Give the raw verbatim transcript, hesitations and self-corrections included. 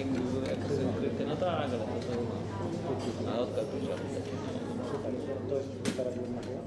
jak, jak są ukryte, no tak, ale to, to na odkaz to To jest teraz jedna chyba?